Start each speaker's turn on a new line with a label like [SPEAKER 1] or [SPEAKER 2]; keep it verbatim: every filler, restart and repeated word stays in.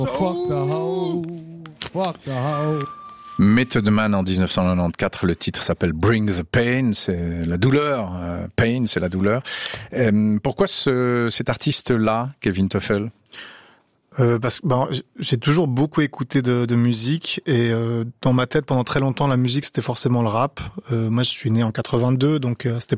[SPEAKER 1] Fuck the hoe, fuck the hoe.
[SPEAKER 2] Method Man en dix-neuf cent quatre-vingt-quatorze, le titre s'appelle Bring the Pain, c'est la douleur, euh, Pain c'est la douleur. Euh, pourquoi ce, cet artiste-là, Kevin Teufel ?
[SPEAKER 3] Euh, parce que ben, j'ai toujours beaucoup écouté de, de musique et euh, dans ma tête pendant très longtemps la musique c'était forcément le rap. Euh, moi je suis né en quatre-vingt-deux donc euh, à cette